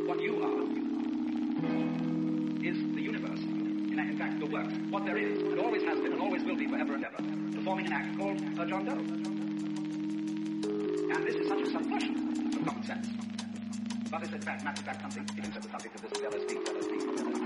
what you are is the universe. In fact, the work, what there is, and always has been, and always will be forever and ever, performing an act called John Doe. And this is such a subversion of common sense. But it's in fact, something, if you the subject of this LSD.